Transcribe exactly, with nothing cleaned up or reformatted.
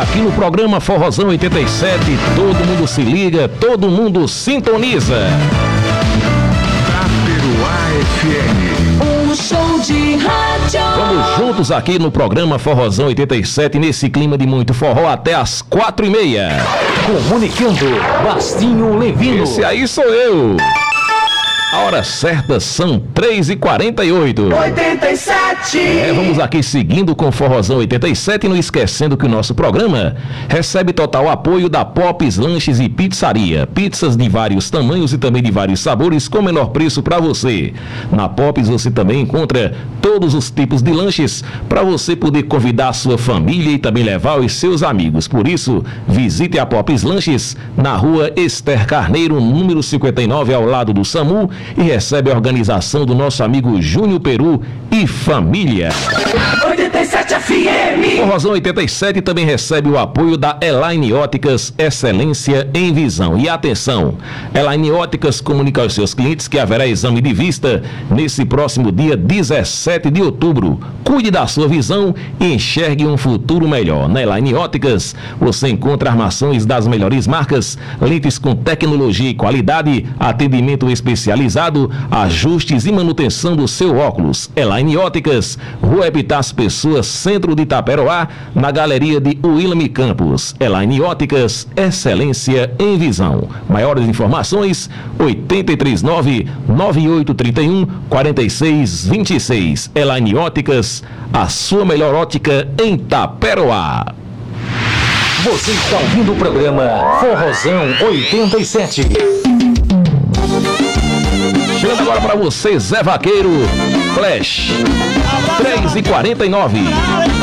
aqui no programa Forrozão oitenta e sete. Todo mundo se liga, todo mundo sintoniza. Taperoá F M. Um show de rádio. Vamos juntos aqui no programa Forrozão oitenta e sete, nesse clima de muito forró até as quatro e meia. Comunicando, Bastinho Levino. Esse aí sou eu. A hora certa são três e quarenta e oito. oitenta e sete. É, vamos aqui seguindo com Forrozão oitenta e sete, não esquecendo que o nosso programa recebe total apoio da Pop's Lanches e Pizzaria. Pizzas de vários tamanhos e também de vários sabores com menor preço para você. Na Pop's você também encontra todos os tipos de lanches para você poder convidar a sua família e também levar os seus amigos. Por isso, visite a Pop's Lanches na rua Ester Carneiro, número cinquenta e nove, ao lado do SAMU, e recebe a organização do nosso amigo Júnior Peru e família. oitenta e sete F M. Forrozão oitenta e sete também recebe o apoio da Elaine Óticas, excelência em visão. E atenção, Elaine Óticas comunica aos seus clientes que haverá exame de vista nesse próximo dia dezessete de outubro. Cuide da sua visão e enxergue um futuro melhor. Na Elaine Óticas você encontra armações das melhores marcas, lentes com tecnologia e qualidade, atendimento especializado, ajustes e manutenção do seu óculos. Elaine Óticas, Rua Epitácio Pessoa, centro de Itaperoá, na galeria de William Campos. Elaine Óticas, excelência em visão. Maiores informações, oito três nove, nove oito três um, quatro seis dois seis. Elaine Óticas, a sua melhor ótica em Itaperoá. Você está ouvindo o programa Forrozão oitenta e sete. Chegando agora para você, Zé Vaqueiro, Flash, três e quarenta e nove.